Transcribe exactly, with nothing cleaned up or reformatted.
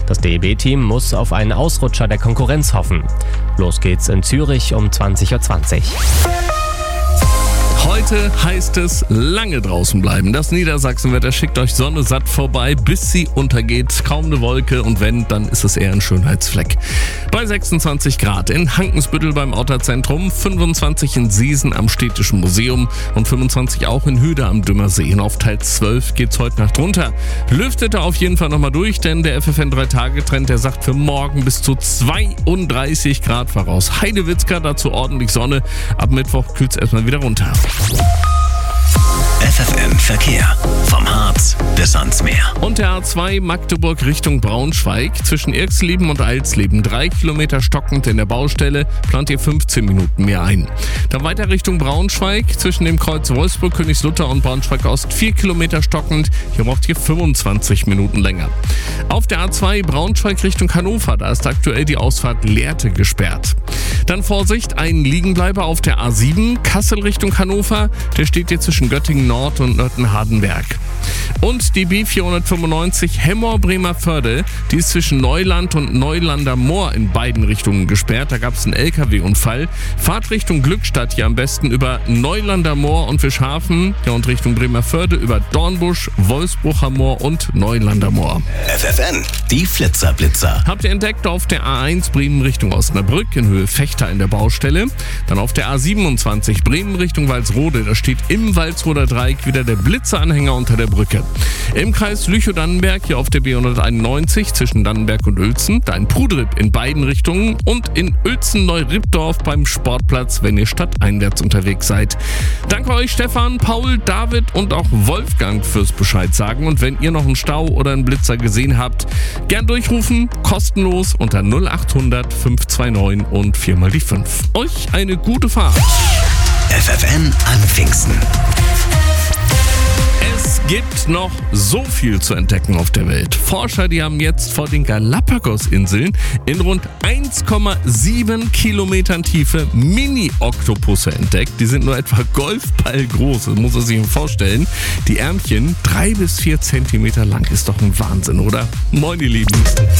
Das D E B-Team muss auf einen Ausrutscher der Konkurrenz hoffen. Los geht's in Zürich um zwanzig Uhr zwanzig. Heute heißt es lange draußen bleiben. Das Niedersachsenwetter schickt euch Sonne satt vorbei, bis sie untergeht. Kaum eine Wolke und wenn, dann ist es eher ein Schönheitsfleck. Bei sechsundzwanzig Grad in Hankensbüttel beim Otterzentrum, fünfundzwanzig in Siesen am Städtischen Museum und fünfundzwanzig auch in Hüde am Dümmersee. Und auf Teil zwölf geht's heute Nacht runter. Lüftet er auf jeden Fall nochmal durch, denn der F F N drei Tage Trend, der sagt für morgen bis zu zweiunddreißig Grad voraus. Heidewitzka, dazu ordentlich Sonne. Ab Mittwoch kühlt's erstmal wieder runter. F F N Verkehr. Vom Harz bis ans Meer. Und der A zwei Magdeburg Richtung Braunschweig. Zwischen Irxleben und Alsleben drei Kilometer stockend in der Baustelle. Plant ihr fünfzehn Minuten mehr ein. Dann weiter Richtung Braunschweig. Zwischen dem Kreuz Wolfsburg, Königslutter und Braunschweig Ost vier Kilometer stockend. Hier braucht ihr fünfundzwanzig Minuten länger. Auf der A zwei Braunschweig Richtung Hannover. Da ist aktuell die Ausfahrt Lehrte gesperrt. Dann Vorsicht, ein Liegenbleiber auf der A sieben Kassel Richtung Hannover. Der steht hier zwischen Göttingen Nord und Nörten-Hardenberg. Und die B vierhundertfünfundneunzig Hemmoor-Bremervörde, die ist zwischen Neuland und Neulander Moor in beiden Richtungen gesperrt. Da gab es einen L K W-Unfall. Fahrt Richtung Glückstadt hier am besten über Neulander Moor und Fischhafen. Ja, und Richtung Bremervörde über Dornbusch, Wolfsbrucher Moor und Neulander Moor. F F N, die Flitzer-Blitzer. Habt ihr entdeckt auf der A eins Bremen Richtung Osnabrück in Höhe Fechter in der Baustelle. Dann auf der A siebenundzwanzig Bremen Richtung Walsrode. Da steht im Walsroder Dreieck wieder der Blitzeranhänger unter der Brücke. Im Kreis Lüchow-Dannenberg hier auf der B hunderteinundneunzig zwischen Dannenberg und Uelzen. Da ein Prudrip in beiden Richtungen und in Uelzen-Neu-Rippdorf beim Sportplatz, wenn ihr stadteinwärts unterwegs seid. Danke euch Stefan, Paul, David und auch Wolfgang fürs Bescheid sagen. Und wenn ihr noch einen Stau oder einen Blitzer gesehen habt, gern durchrufen, kostenlos unter null achthundert fünf zwei neun und viermal die fünf. Euch eine gute Fahrt. F F N an Pfingsten. Es gibt noch so viel zu entdecken auf der Welt. Forscher, die haben jetzt vor den Galapagos-Inseln in rund eins Komma sieben Kilometern Tiefe Mini-Oktopusse entdeckt. Die sind nur etwa Golfball groß, das muss man sich vorstellen. Die Ärmchen drei bis vier Zentimeter lang. Ist doch ein Wahnsinn, oder? Moin, ihr Lieben.